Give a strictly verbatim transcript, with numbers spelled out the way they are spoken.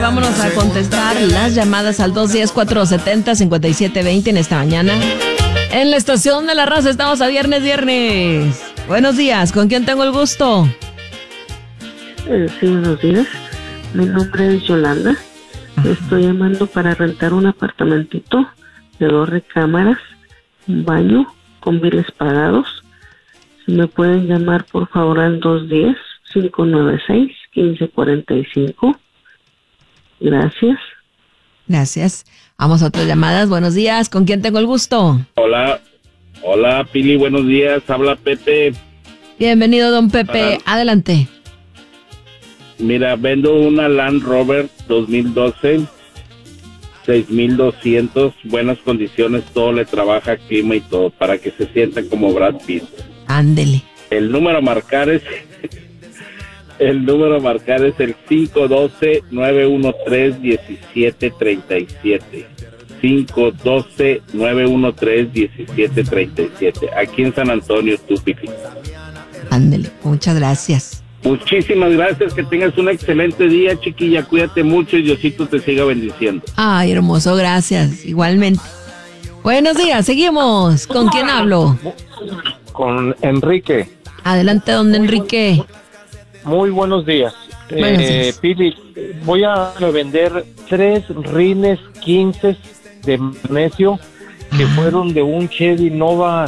vámonos a contestar las llamadas al dos uno cero, cuatro siete cero, cinco siete dos cero en esta mañana. En la estación de la raza estamos a viernes, viernes. Buenos días, ¿con quién tengo el gusto? Eh, sí, buenos días. Mi nombre es Yolanda. Ajá. Estoy llamando para rentar un apartamentito de dos recámaras, un baño con biles pagados. Si me pueden llamar, por favor, al dos uno cero, cinco nueve seis, uno cinco cuatro cinco. Gracias. Gracias. Vamos a otras llamadas. Buenos días, ¿con quién tengo el gusto? Hola, hola Pili, buenos días, habla Pepe. Bienvenido, don Pepe. Ajá. Adelante. Mira, vendo una Land Rover dos mil doce, seis mil doscientos, buenas condiciones, todo le trabaja, clima y todo, para que se sienta como Brad Pitt. Ándele. El número a marcar es, el número a marcar es el cinco uno dos, nueve uno tres, uno siete tres siete. cinco uno dos, nueve uno tres, uno siete tres siete. Aquí en San Antonio, tú, Pili. Ándele. Muchas gracias. Muchísimas gracias, que tengas un excelente día, chiquilla, cuídate mucho y Diosito te siga bendiciendo. Ay, hermoso, gracias. Igualmente. Buenos días, seguimos. ¿Con quién hablo? Con Enrique. Adelante, don Enrique. Muy buenos días. Buenos Eh, días. Pili, voy a vender tres rines quince de magnesio que Ah. fueron de un Chevy Nova